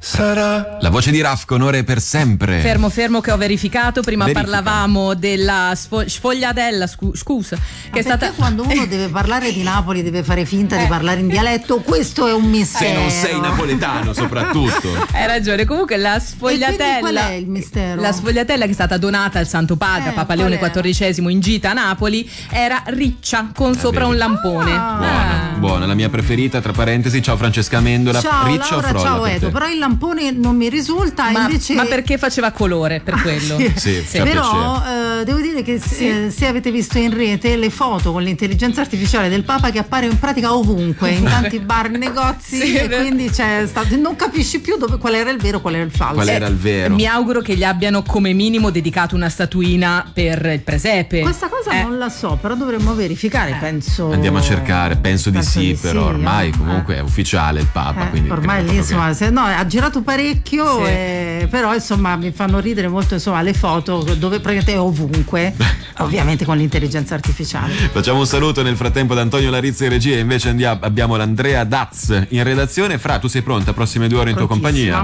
sarà. La voce di Raf con Ore per sempre. Fermo che ho verificato. Prima parlavamo della sfogliatella, scusa, che è stata. Quando uno deve parlare di Napoli deve fare finta di parlare in dialetto, questo è un mistero. Se non sei napoletano soprattutto. Hai ragione. Comunque la sfogliatella. Qual è il mistero? La sfogliatella che è stata donata al Santo Padre, Papa Leone XIV, in gita a Napoli, era riccia con sopra un lampone. Buona, la mia preferita, tra parentesi. Ciao Francesca Amendola. Ciao riccia Laura, o frolla? ciao Edo, però il lampone non mi risulta, invece. Ma perché faceva colore, per quello. Sì. Però devo dire che se avete visto in rete le foto con l'intelligenza artificiale del Papa che appare in pratica ovunque, in tanti bar, negozi, e quindi non capisci più qual era il vero, qual era il falso. Qual era il vero? Mi auguro che gli abbiano come minimo dedicato una statuina per il presepe. Questa cosa non la so, però dovremmo verificare, penso. Andiamo a cercare, penso di sì, però ormai comunque è ufficiale il Papa, quindi ormai lì insomma ha girato parecchio, però insomma mi fanno ridere molto insomma le foto dove praticamente è ovunque, ovviamente con l'intelligenza artificiale. Facciamo un saluto nel frattempo da Antonio Larizza in regia, invece abbiamo l'Andrea Daz in redazione. Fra, tu sei pronta? Prossime 2 ore in tua compagnia?